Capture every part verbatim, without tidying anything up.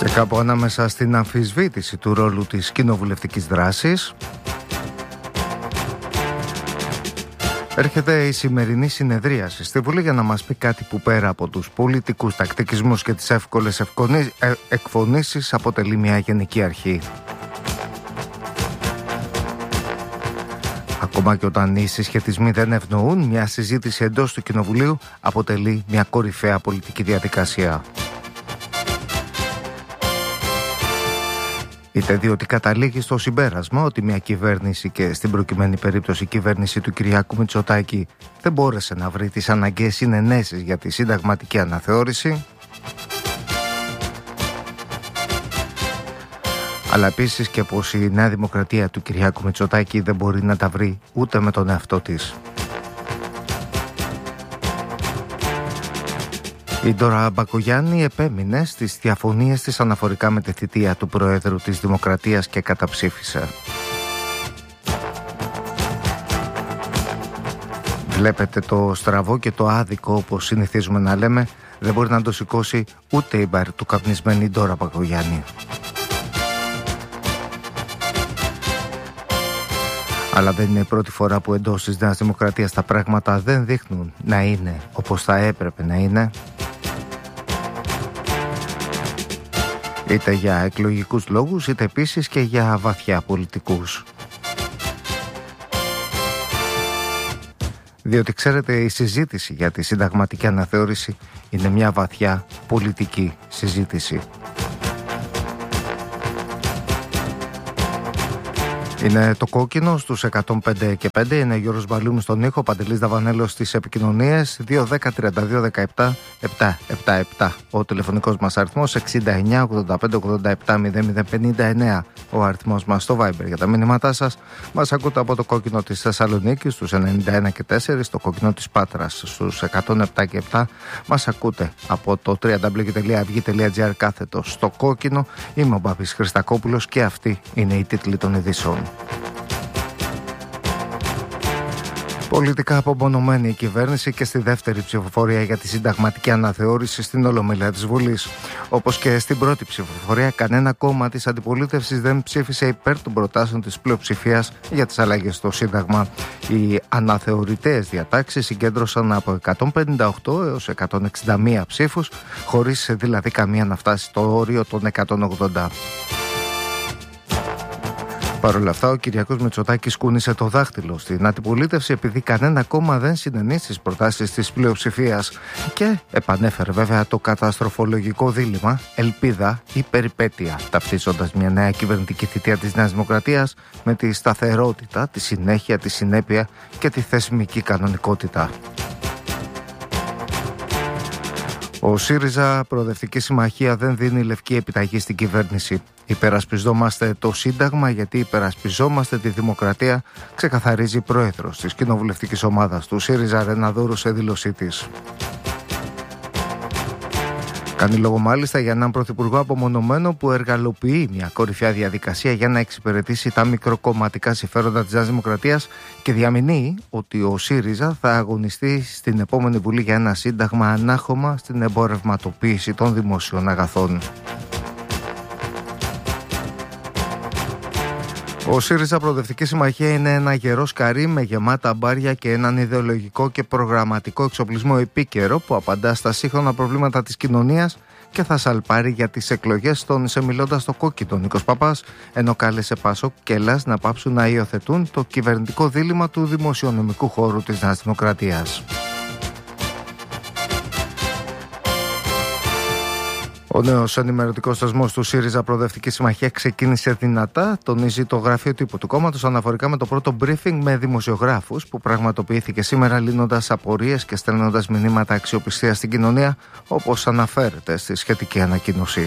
Και κάπου ανάμεσα στην αμφισβήτηση του ρόλου της κοινοβουλευτικής δράσης έρχεται η σημερινή συνεδρίαση στη Βουλή για να μας πει κάτι που πέρα από τους πολιτικούς τακτικισμούς και τις εύκολες εκφωνήσεις αποτελεί μια γενική αρχή. Ακόμα και όταν οι συσχετισμοί δεν ευνοούν, μια συζήτηση εντός του Κοινοβουλίου αποτελεί μια κορυφαία πολιτική διαδικασία. Είτε διότι καταλήγει στο συμπέρασμα ότι μια κυβέρνηση, και στην προκειμένη περίπτωση η κυβέρνηση του Κυριάκου Μητσοτάκη, δεν μπόρεσε να βρει τις αναγκαίες συνενέσεις για τη συνταγματική αναθεώρηση, αλλά επίσης και πως η Νέα Δημοκρατία του Κυριάκου Μητσοτάκη δεν μπορεί να τα βρει ούτε με τον εαυτό της. Η Ντόρα Μπακογιάννη επέμεινε στις διαφωνίες της αναφορικά με τη θητεία του Προέδρου της Δημοκρατίας και καταψήφισε. Βλέπετε, το στραβό και το άδικο, όπως συνηθίζουμε να λέμε, δεν μπορεί να το σηκώσει ούτε η μπαρτουκαπνισμένη Ντόρα Μπακογιάννη. Αλλά δεν είναι η πρώτη φορά που εντός της Νέας Δημοκρατίας τα πράγματα δεν δείχνουν να είναι όπως θα έπρεπε να είναι, είτε για εκλογικούς λόγους, είτε επίσης και για βαθιά πολιτικούς. Διότι ξέρετε, η συζήτηση για τη συνταγματική αναθεώρηση είναι μια βαθιά πολιτική συζήτηση. Είναι το κόκκινο στους εκατόν πέντε και πέντε, είναι Γιώργος Μπαλούνης στον ήχο, Παντελής Δαβανέλος στις επικοινωνίες, δύο δέκα τριάντα δύο δεκαεπτά επτακόσια εβδομήντα επτά. Ο τηλεφωνικός μας αριθμός εξήντα εννιά ογδόντα πέντε ογδόντα επτά μηδέν μηδέν πενήντα εννέα. Ο αριθμός μας στο Viber για τα μηνύματά σας. Μας ακούτε από το κόκκινο της Θεσσαλονίκης στους ενενήντα ένα και τέσσερα, το κόκκινο της Πάτρας στους εκατόν επτά και επτά. Μας ακούτε από το double-u double-u double-u τελεία αυγή τελεία τζι άρ κάθετο στο κόκκινο. Είμαι ο Μπάμπης Χριστακόπουλος και αυτοί είναι οι τίτλοι των ειδήσεων. Πολιτικά απομονωμένη η κυβέρνηση και στη δεύτερη ψηφοφορία για τη συνταγματική αναθεώρηση στην Ολομέλεια της Βουλής. Όπως και στην πρώτη ψηφοφορία, κανένα κόμμα της αντιπολίτευσης δεν ψήφισε υπέρ των προτάσεων της πλειοψηφίας για τις αλλαγές στο Σύνταγμα. Οι αναθεωρητές διατάξεις συγκέντρωσαν από εκατόν πενήντα οκτώ έως εκατόν εξήντα μία ψήφους, χωρίς δηλαδή καμία να φτάσει στο όριο των εκατόν ογδόντα. Παρ' όλα αυτά, ο Κυριάκος Μητσοτάκης κούνησε το δάχτυλο στην αντιπολίτευση επειδή κανένα κόμμα δεν συνενεί στις προτάσεις της πλειοψηφίας και επανέφερε βέβαια το καταστροφολογικό δίλημμα ελπίδα ή περιπέτεια, ταυτίζοντας μια νέα κυβερνητική θητεία της Νέας Δημοκρατίας με τη σταθερότητα, τη συνέχεια, τη συνέπεια και τη θεσμική κανονικότητα. Ο ΣΥΡΙΖΑ Προοδευτική Συμμαχία δεν δίνει λευκή επιταγή στην κυβέρνηση. Υπερασπιζόμαστε το Σύνταγμα γιατί υπερασπιζόμαστε τη δημοκρατία, ξεκαθαρίζει η πρόεδρος της κοινοβουλευτικής ομάδας του ΣΥΡΙΖΑ Ρεναδούρου σε δήλωσή της. Κάνει λόγο μάλιστα για έναν πρωθυπουργό απομονωμένο που εργαλοποιεί μια κορυφαία διαδικασία για να εξυπηρετήσει τα μικροκομματικά συμφέροντα της Νέας Δημοκρατίας και διαμηνύει ότι ο ΣΥΡΙΖΑ θα αγωνιστεί στην επόμενη Βουλή για ένα σύνταγμα ανάχωμα στην εμπορευματοποίηση των δημοσίων αγαθών. Ο ΣΥΡΙΖΑ Προοδευτική Συμμαχία είναι ένα γερό σκαρί με γεμάτα μπάρια και έναν ιδεολογικό και προγραμματικό εξοπλισμό επίκαιρο που απαντά στα σύγχρονα προβλήματα της κοινωνίας και θα σαλπάρει για τις εκλογές, τόνισε μιλώντας στο κόκκινο Νίκος Παπάς, ενώ κάλεσε Πασόκ και Ελλάς να πάψουν να υιοθετούν το κυβερνητικό δίλημμα του δημοσιονομικού χώρου της Νέας Δημοκρατίας. Ο νέος ενημερωτικός θεσμός του ΣΥΡΙΖΑ Προοδευτική Συμμαχία ξεκίνησε δυνατά, τονίζει το γραφείο τύπου του κόμματος αναφορικά με το πρώτο briefing με δημοσιογράφους που πραγματοποιήθηκε σήμερα, λύνοντας απορίες και στέλνοντας μηνύματα αξιοπιστίας στην κοινωνία, όπως αναφέρεται στη σχετική ανακοίνωση.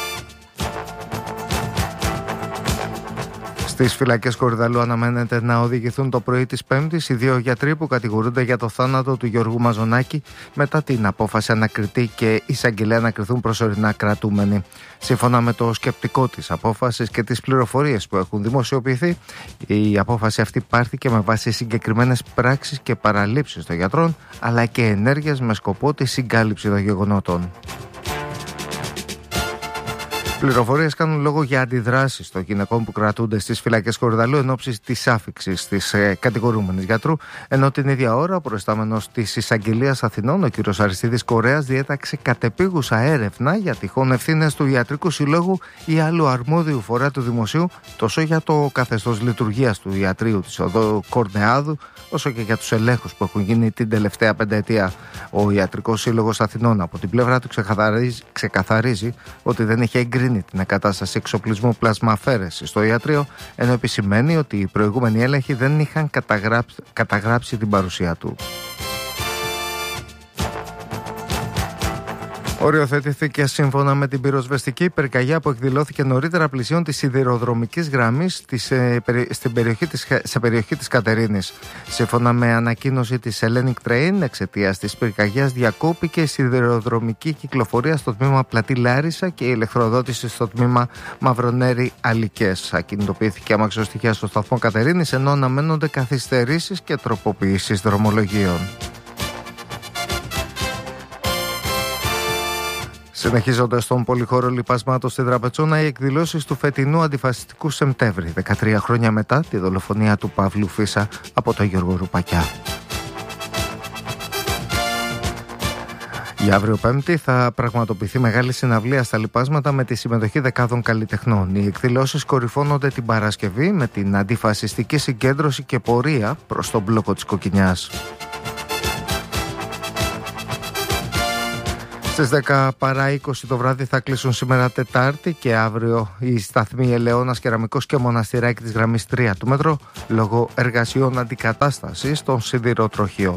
Στις φυλακές Κορυδαλού αναμένεται να οδηγηθούν το πρωί της Πέμπτης οι δύο γιατροί που κατηγορούνται για το θάνατο του Γιώργου Μαζονάκη μετά την απόφαση ανακριτή και εισαγγελέα να κριθούν προσωρινά κρατούμενοι. Σύμφωνα με το σκεπτικό της απόφασης και τις πληροφορίες που έχουν δημοσιοποιηθεί, η απόφαση αυτή πάρθηκε με βάση συγκεκριμένες πράξεις και παραλήψεις των γιατρών, αλλά και ενέργειες με σκοπό τη συγκάλυψη των γεγονότων. Πληροφορίες κάνουν λόγο για αντιδράσεις των γυναικών που κρατούνται στις φυλακές Κορυδαλλού εν ώψη της άφιξης της ε, κατηγορούμενης γιατρού, ενώ την ίδια ώρα ο προϊστάμενος της Εισαγγελίας Αθηνών, ο κ. Αριστίδης Κορέας, διέταξε κατεπίγουσα έρευνα για τυχόν ευθύνες του Ιατρικού Συλλόγου ή άλλου αρμόδιου φορέα του Δημοσίου, τόσο για το καθεστώς λειτουργίας του Ιατρείου της Οδό Κορνεάδου, όσο και για τους ελέγχους που έχουν γίνει την τελευταία πενταετία. Ο Ιατρικός Σύλλογος Αθηνών από την πλευρά του ξεκαθαρίζει, ξεκαθαρίζει ότι δεν έχει εγκρίνει την εγκατάσταση εξοπλισμού πλασμαφαίρεσης στο ιατρείο, ενώ επισημαίνει ότι οι προηγούμενοι έλεγχοι δεν είχαν καταγράψει, καταγράψει την παρουσία του. Οριοθετηθήκε σύμφωνα με την πυροσβεστική πυρκαγιά που εκδηλώθηκε νωρίτερα πλησίων της σιδηροδρομικής γραμμής της, ε, στην περιοχή της, σε περιοχή της Κατερίνης. Σύμφωνα με ανακοίνωση της Hellenic Train, εξαιτίας της πυρκαγιάς διακόπηκε η σιδηροδρομική κυκλοφορία στο τμήμα Πλατή Λάρισα και η ηλεκτροδότηση στο τμήμα Μαυρονέρη Αλικές. Ακινητοποιήθηκε αμαξοστοιχεία στο σταθμό Κατερίνης, ενώ αναμένονται καθυστερήσεις και τροποποιήσεις δρομολογίων. Συνεχίζονται στον πολυχώρο λιπασμάτων στη Δραπετσόνα οι εκδηλώσεις του φετινού αντιφασιστικού Σεπτέμβρη, δεκατρία χρόνια μετά τη δολοφονία του Παύλου Φίσα από τον Γιώργο Ρουπακιά. Για αύριο Πέμπτη θα πραγματοποιηθεί μεγάλη συναυλία στα λιπάσματα με τη συμμετοχή δεκάδων καλλιτεχνών. Οι εκδηλώσεις κορυφώνονται την Παρασκευή με την αντιφασιστική συγκέντρωση και πορεία προς τον μπλόκο της Κοκκινιάς. Στις δέκα παρά είκοσι το βράδυ θα κλείσουν σήμερα Τετάρτη και αύριο οι σταθμοί Ελαιώνας, Κεραμικός και Μοναστηράκι της γραμμής τρία του μέτρο λόγω εργασιών αντικατάστασης των σιδηροτροχιών.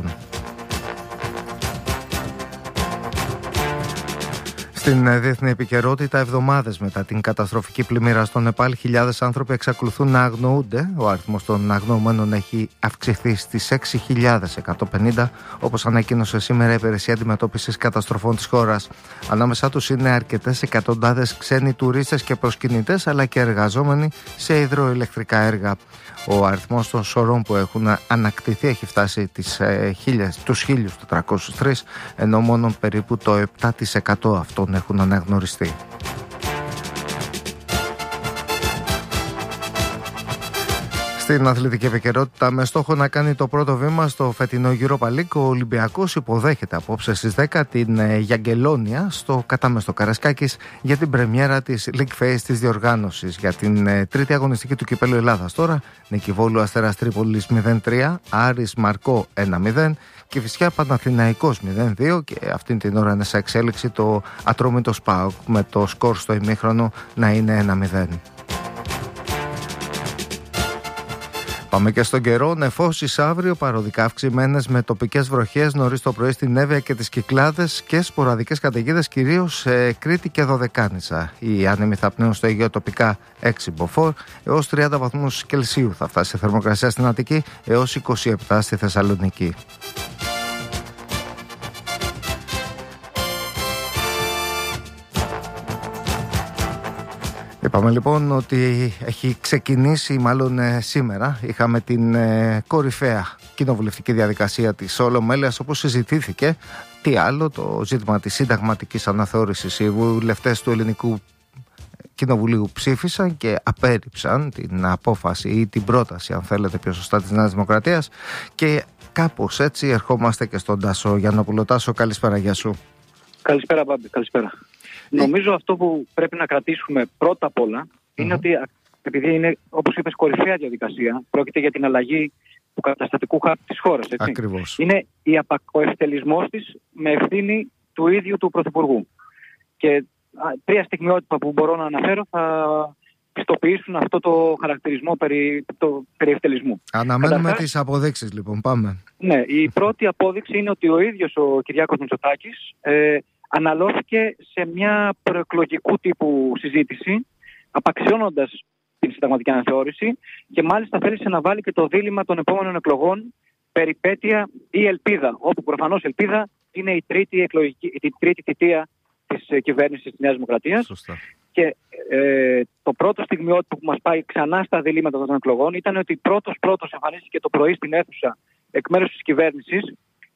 Στην διεθνή επικαιρότητα, εβδομάδες μετά την καταστροφική πλημμύρα στο Νεπάλ, χιλιάδες άνθρωποι εξακολουθούν να αγνοούνται. Ο αριθμός των αγνοωμένων έχει αυξηθεί στις έξι χιλιάδες εκατόν πενήντα, όπως ανακοίνωσε σήμερα η Υπηρεσία Αντιμετώπισης Καταστροφών της χώρας. Ανάμεσά τους είναι αρκετές εκατοντάδες ξένοι τουρίστες και προσκυνητές, αλλά και εργαζόμενοι σε υδροηλεκτρικά έργα. Ο αριθμός των σωρών που έχουν ανακτηθεί έχει φτάσει τις, ε, χίλιες, τους χίλιους τετρακόσιους τρεις, ενώ μόνο περίπου το επτά τοις εκατό αυτών έχουν αναγνωριστεί. Στην αθλητική επικαιρότητα, με στόχο να κάνει το πρώτο βήμα στο φετινό Europa League, ο Ολυμπιακός υποδέχεται απόψε στις δέκα την Γιαγκελόνια στο κατάμεστο Καρασκάκης για την πρεμιέρα της League Phase της διοργάνωσης. Για την τρίτη αγωνιστική του Κυπέλλου Ελλάδας τώρα, Νίκη Βόλου Αστέρας Τρίπολης μηδέν τρία, Άρης Μαρκό ένα μηδέν και Κηφισιά Παναθηναϊκός μηδέν δύο, και αυτήν την ώρα είναι σε εξέλιξη το Ατρόμητο ΣΠΑΟΚ με το σκορ στο ημίχρονο να είναι ένα μηδέν. Πάμε και στον καιρό. Νεφώσεις αύριο, παροδικά αυξημένες με τοπικές βροχές νωρίς το πρωί στην Εύβοια και τις Κυκλάδες και σποραδικές καταιγίδες κυρίως σε Κρήτη και Δωδεκάνησα. Οι άνεμοι θα πνέουν στο Αιγαίο τοπικά έξι μποφόρ έως τριάντα βαθμούς Κελσίου. Θα φτάσει η θερμοκρασία στην Αττική έως είκοσι επτά στη Θεσσαλονίκη. Είπαμε λοιπόν ότι έχει ξεκινήσει, μάλλον ε, σήμερα είχαμε την ε, κορυφαία κοινοβουλευτική διαδικασία της Ολομέλειας, όπως συζητήθηκε τι άλλο το ζήτημα της συνταγματικής αναθεώρησης. Οι βουλευτές του Ελληνικού Κοινοβουλίου ψήφισαν και απέρριψαν την απόφαση ή την πρόταση, αν θέλετε πιο σωστά, της Νέας Δημοκρατίας, και κάπως έτσι ερχόμαστε και στον Τάσο Γιαννόπουλο. Τάσο, καλησπέρα, γεια σου. Καλησπέρα, Μπάμπη, καλησπέρα. Νομίζω αυτό που πρέπει να κρατήσουμε πρώτα απ' όλα είναι mm-hmm. ότι, επειδή είναι, όπως είπες, κορυφαία διαδικασία, πρόκειται για την αλλαγή του καταστατικού χάρτη της χώρας. Έτσι. Ακριβώς. Είναι ο ευτελισμός της με ευθύνη του ίδιου του Πρωθυπουργού. Και α, τρία στιγμιότυπα που μπορώ να αναφέρω θα πιστοποιήσουν αυτό το χαρακτηρισμό περί, το, περί ευτελισμού. Αναμένουμε Καταρχάς, τις αποδείξεις λοιπόν, πάμε. Ναι, η πρώτη απόδειξη είναι ότι ο ίδιος ο Κυριάκος Μητσοτάκης ε, αναλώθηκε σε μια προεκλογικού τύπου συζήτηση, απαξιώνοντας την συνταγματική αναθεώρηση, και μάλιστα θέλησε να βάλει και το δίλημμα των επόμενων εκλογών, περιπέτεια ή ελπίδα, όπου προφανώς ελπίδα είναι η τρίτη, εκλογική, η τρίτη θητεία της κυβέρνησης της Νέας Δημοκρατίας. Σωστά. Και ε, το πρώτο στιγμιότυπο που μας πάει ξανά στα διλήμματα των εκλογών ήταν ότι πρώτος πρώτος εμφανίστηκε το πρωί στην αίθουσα εκ μέρους της κυβέρνησης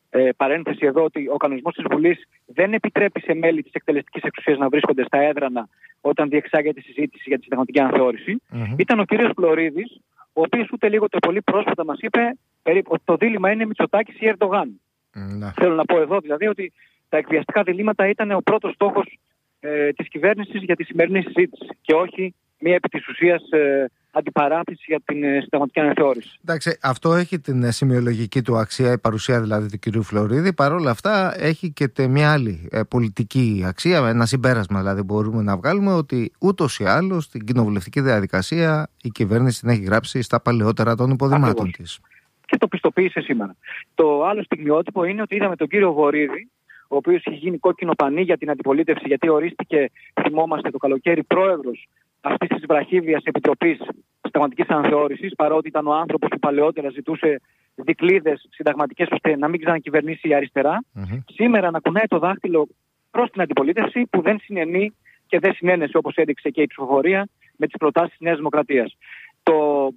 Ε, παρένθεση εδώ ότι ο κανονισμός της Βουλής δεν επιτρέπει σε μέλη της εκτελεστικής εξουσίας να βρίσκονται στα έδρανα όταν διεξάγεται συζήτηση για τη συνταγματική αναθεώρηση. Mm-hmm. Ήταν ο κύριος Φλωρίδης, ο οποίος ούτε λίγο το πολύ πρόσφατα μας είπε περίπου, ότι το δίλημμα είναι Μητσοτάκης ή Ερντογάν. Mm-hmm. Θέλω να πω εδώ δηλαδή ότι τα εκβιαστικά διλήμματα ήταν ο πρώτος στόχος ε, της κυβέρνησης για τη σημερινή συζήτηση και όχι μία επί της ουσίας ε, αντιπαράθεση για την ε, συνταγματική αναθεώρηση. Εντάξει, αυτό έχει την σημειολογική του αξία, η παρουσία δηλαδή του κυρίου Φλωρίδη. Παρ' όλα αυτά έχει και μια άλλη ε, πολιτική αξία, ένα συμπέρασμα δηλαδή μπορούμε να βγάλουμε, ότι ούτως ή άλλως στην κοινοβουλευτική διαδικασία η κυβέρνηση την έχει γράψει στα παλαιότερα των υποδημάτων της. Και το πιστοποίησε σήμερα. Το άλλο στιγμιότυπο είναι ότι είδαμε τον κύριο Βορίδη, ο οποίος είχε γίνει κόκκινο πανί για την αντιπολίτευση, γιατί ορίστηκε, θυμόμαστε, το καλοκαίρι πρόεδρος αυτής της βραχίδιας επιτροπής συνταγματικής αναθεώρησης, παρότι ήταν ο άνθρωπος που παλαιότερα ζητούσε δικλείδες συνταγματικές ώστε να μην ξανακυβερνήσει η αριστερά. Mm-hmm. Σήμερα να κουνάει το δάχτυλο προς την αντιπολίτευση που δεν συνενεί και δεν συνένεσε, όπως έδειξε και η ψηφοφορία, με τις προτάσεις της Νέας Δημοκρατίας. Το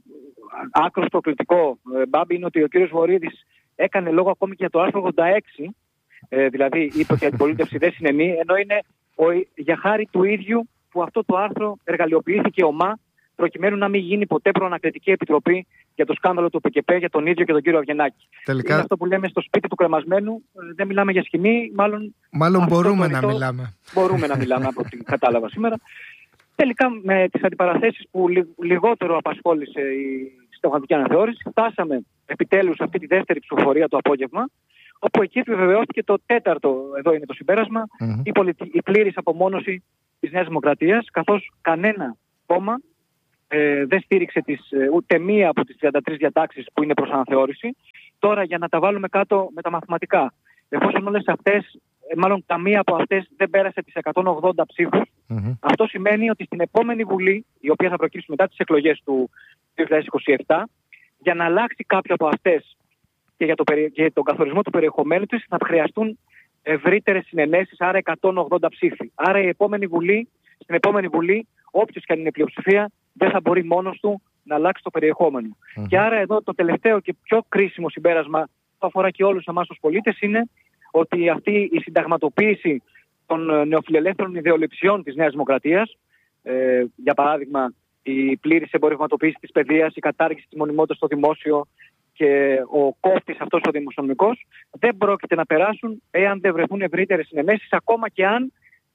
άκρος προκλητικό, Μπάμπη, είναι ότι ο κύριος Βορίδης έκανε λόγο ακόμη και για το άρθρο ογδόντα έξι. Ε, δηλαδή είπε ότι η αντιπολίτευση δεν συνενεί, ενώ είναι ο, για χάρη του ίδιου που αυτό το άρθρο εργαλειοποιήθηκε ομά προκειμένου να μην γίνει ποτέ προανακριτική επιτροπή για το σκάνδαλο του ΠΚΠ για τον ίδιο και τον κύριο Αυγενάκη. Τελικά... Είναι αυτό που λέμε στο σπίτι του κρεμασμένου, δεν μιλάμε για σκηνή, μάλλον... Μάλλον μπορούμε να μιλάμε. Μπορούμε να μιλάμε από ό,τι κατάλαβα σήμερα. Τελικά με τις αντιπαραθέσεις που λιγότερο απασχόλησε η συνταγματική αναθεώρηση, φτάσαμε επιτέλους αυτή τη δεύτερη ψηφοφορία το απόγευμα, όπου εκεί επιβεβαιώθηκε το τέταρτο, εδώ είναι το συμπέρασμα, mm-hmm. η, πολιτι... η πλήρης απομόνωση της Νέας Δημοκρατίας, καθώς κανένα κόμμα ε, δεν στήριξε τις, ε, ούτε μία από τις τριάντα τρεις διατάξεις που είναι προς αναθεώρηση. Τώρα για να τα βάλουμε κάτω με τα μαθηματικά, εφόσον όλες αυτές, ε, μάλλον καμία από αυτές δεν πέρασε τις εκατόν ογδόντα ψήφους, mm-hmm. αυτό σημαίνει ότι στην επόμενη Βουλή, η οποία θα προκύψει μετά τις εκλογές του δύο χιλιάδες είκοσι επτά, για να αλλάξει κάποιο από αυτές και για, το, για τον καθορισμό του περιεχομένου της θα χρειαστούν ευρύτερες συνενέσεις, άρα εκατόν ογδόντα ψήφοι. Άρα η επόμενη Βουλή, στην επόμενη Βουλή, όποιος και αν είναι πλειοψηφία, δεν θα μπορεί μόνος του να αλλάξει το περιεχόμενο. Mm-hmm. Και άρα εδώ το τελευταίο και πιο κρίσιμο συμπέρασμα που αφορά και όλους εμάς τους πολίτες είναι ότι αυτή η συνταγματοποίηση των νεοφιλελεύθερων ιδεολειψιών της Νέας Δημοκρατίας, ε, για παράδειγμα η πλήρης εμπορευματοποίηση της παιδείας, η κατάργηση της μονιμότητας στο δημόσιο και ο κόφτης αυτός ο δημοσιονομικός, δεν πρόκειται να περάσουν εάν δεν βρεθούν ευρύτερες συνενέσεις, ακόμα και αν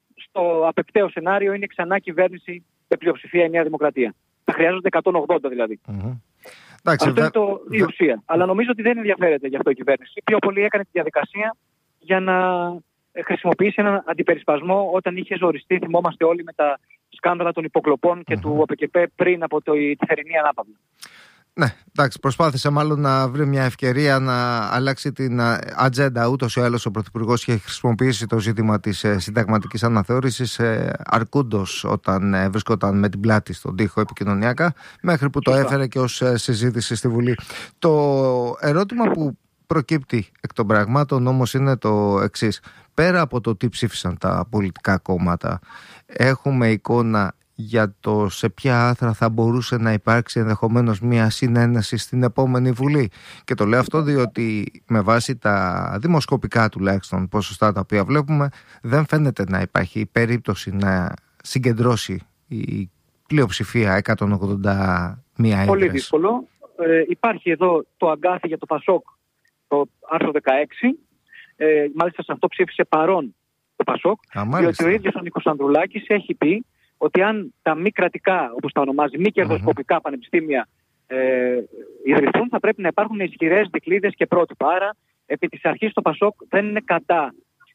στο απεπταίο σενάριο είναι ξανά κυβέρνηση με πλειοψηφία η Νέα Δημοκρατία. Θα χρειάζονται εκατόν ογδόντα δηλαδή. Mm-hmm. Αυτό δε... είναι το, η ουσία. Δε... Αλλά νομίζω ότι δεν ενδιαφέρεται γι' αυτό η κυβέρνηση. Πιο πολύ έκανε τη διαδικασία για να χρησιμοποιήσει έναν αντιπερισπασμό όταν είχε ζοριστεί, θυμόμαστε όλοι, με τα σκάνδαλα των υποκλοπών και mm-hmm. του ΟΠΚΠ πριν από το, τη θερινή ανάπαυλα. Ναι, εντάξει, προσπάθησε μάλλον να βρει μια ευκαιρία να αλλάξει την ατζέντα. Ούτως ή άλλως ο Πρωθυπουργός είχε χρησιμοποιήσει το ζήτημα της συνταγματικής αναθεώρησης αρκούντος όταν βρισκόταν με την πλάτη στον τοίχο επικοινωνιακά, μέχρι που το έφερε και ως συζήτηση στη Βουλή. Το ερώτημα που προκύπτει εκ των πραγμάτων όμως είναι το εξής. Πέρα από το τι ψήφισαν τα πολιτικά κόμματα, έχουμε εικόνα για το σε ποια άθρα θα μπορούσε να υπάρξει ενδεχομένως μια συνένεση στην επόμενη Βουλή. Και το λέω αυτό διότι με βάση τα δημοσκοπικά τουλάχιστον ποσοστά τα οποία βλέπουμε, δεν φαίνεται να υπάρχει περίπτωση να συγκεντρώσει η πλειοψηφία εκατόν ογδόντα μία έδρες. Πολύ δύσκολο. Ε, υπάρχει εδώ το αγκάθι για το Πασόκ, το άρθρο δεκαέξι. Ε, μάλιστα σε αυτό ψήφισε παρόν το Πασόκ, Α, διότι ο ίδιος ο Νίκος Ανδρουλάκης έχει πει ότι αν τα μη κρατικά, όπως τα ονομάζει, μη κερδοσκοπικά mm-hmm. πανεπιστήμια ε, ιδρυθούν, θα πρέπει να υπάρχουν ισχυρές δικλείδες και πρότυπα. Άρα, επί της αρχής το Πασόκ δεν είναι κατά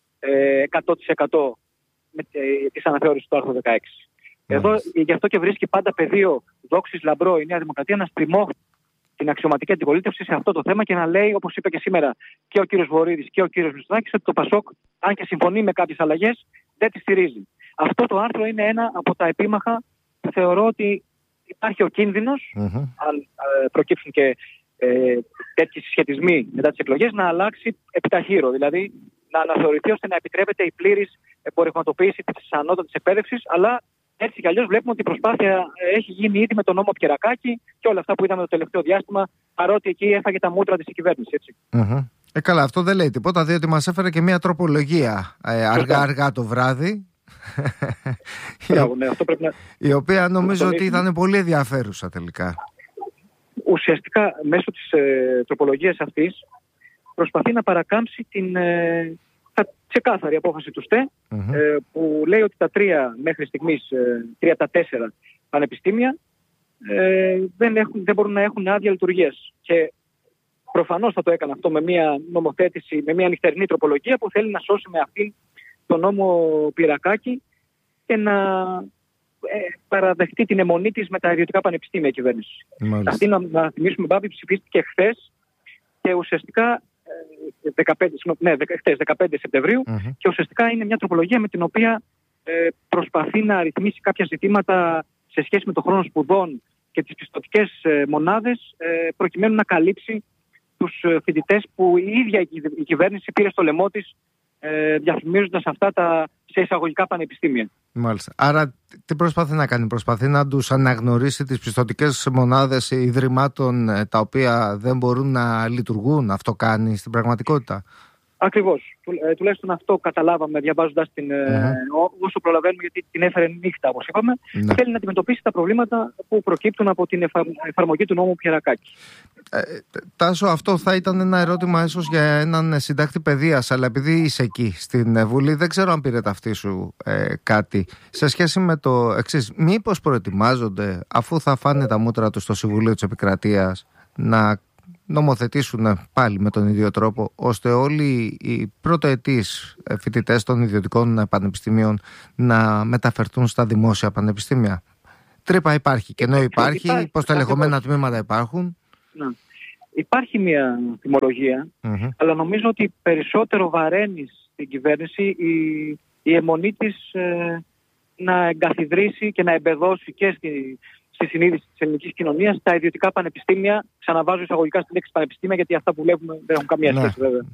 ε, εκατό τοις εκατό με, ε, της αναθεώρησης του άρθρου δεκαέξι. Mm-hmm. Εδώ γι' αυτό και βρίσκει πάντα πεδίο δόξης λαμπρό η Νέα Δημοκρατία να στριμώχνει την αξιωματική αντιπολίτευση σε αυτό το θέμα και να λέει, όπως είπε και σήμερα και ο κύριος Βορίδης και ο κύριος Μητσοτάκης, ότι το Πασόκ, αν και συμφωνεί με κάποιες αλλαγές, δεν τη στηρίζει. Αυτό το άρθρο είναι ένα από τα επίμαχα που θεωρώ ότι υπάρχει ο κίνδυνος, mm-hmm. αν ε, προκύψουν και ε, τέτοιοι συσχετισμοί μετά τις εκλογές, να αλλάξει επιταχύρω. Δηλαδή να αναθεωρηθεί ώστε να επιτρέπεται η πλήρης εμπορευματοποίηση της ανώτατης εκπαίδευσης, αλλά έτσι κι αλλιώς βλέπουμε ότι η προσπάθεια έχει γίνει ήδη με τον νόμο Πιερακάκη και όλα αυτά που είδαμε το τελευταίο διάστημα, παρότι εκεί έφαγε τα μούτρα της η κυβέρνηση. Έτσι. Mm-hmm. Ε, καλά, αυτό δεν λέει τίποτα, διότι μας έφερε και μια τροπολογία ε, αργά-αργά το βράδυ. Μπράβο, ναι, αυτό πρέπει να... η οποία νομίζω ότι ήταν πολύ ενδιαφέρουσα τελικά. Ουσιαστικά, μέσω της ε, τροπολογίας αυτής, προσπαθεί να παρακάμψει την ε, ξεκάθαρη απόφαση του ΣΤΕ, mm-hmm. ε, που λέει ότι τα τρία μέχρι στιγμής, ε, τρία τα τέσσερα πανεπιστήμια ε, δεν, έχουν, δεν μπορούν να έχουν άδεια λειτουργίας. Και προφανώς θα το έκανε αυτό με μια νομοθέτηση, με μια νυχτερινή τροπολογία που θέλει να σώσει με αυτήν τον νόμο Πυρακάκη και να ε, παραδεχτεί την αιμονή της με τα ιδιωτικά πανεπιστήμια κυβέρνηση. Αυτή, να, να θυμίσουμε, Μπάμπη, ψηφίστηκε χθες και ουσιαστικά ε, δεκαπέντε, ναι, χθες, δεκαπέντε Σεπτεμβρίου mm-hmm. και ουσιαστικά είναι μια τροπολογία με την οποία ε, προσπαθεί να ρυθμίσει κάποια ζητήματα σε σχέση με το χρόνο σπουδών και τις πιστωτικές ε, μονάδες ε, προκειμένου να καλύψει τους φοιτητές που η ίδια η κυβέρνηση πήρε στο λαιμό της ε, διαφημίζοντας αυτά τα σε εισαγωγικά πανεπιστήμια. Μάλιστα. Άρα τι προσπαθεί να κάνει? Προσπαθεί να τους αναγνωρίσει τις πιστωτικές μονάδες ιδρυμάτων τα οποία δεν μπορούν να λειτουργούν? Αυτό κάνει στην πραγματικότητα? Ακριβώς. Του, ε, τουλάχιστον αυτό καταλάβαμε διαβάζοντας την, mm-hmm. ε, όσο προλαβαίνουμε, γιατί την έφερε νύχτα, όπως είπαμε. Mm-hmm. Θέλει να αντιμετωπίσει τα προβλήματα που προκύπτουν από την εφα... εφαρμογή του νόμου Πυρακάκη. Ε, Τάσο, αυτό θα ήταν ένα ερώτημα ίσως για έναν συντάκτη παιδείας, αλλά επειδή είσαι εκεί στην Βουλή, δεν ξέρω αν πήρε ταυτή σου ε, κάτι σε σχέση με το εξής. Μήπως προετοιμάζονται, αφού θα φάνε τα μούτρα τους στο Συμβουλίο της Επικρατείας, να νομοθετήσουν πάλι με τον ίδιο τρόπο, ώστε όλοι οι πρωτοετής φοιτητές των ιδιωτικών πανεπιστημίων να μεταφερθούν στα δημόσια πανεπιστήμια? Τρύπα υπάρχει, κενό υπάρχει, υπάρχει υποστελεχωμένα τμήματα υπάρχουν. Να. Υπάρχει μια τιμολογία, mm-hmm. αλλά νομίζω ότι περισσότερο βαραίνει στην κυβέρνηση η, η αιμονή της ε, να εγκαθιδρύσει και να εμπεδώσει και στη, στη συνείδηση της ελληνικής κοινωνίας τα ιδιωτικά πανεπιστήμια. Ξαναβάζω εισαγωγικά στη λέξη πανεπιστήμια, γιατί αυτά που βλέπουμε δεν έχουν καμία ναι. σχέση, βέβαια.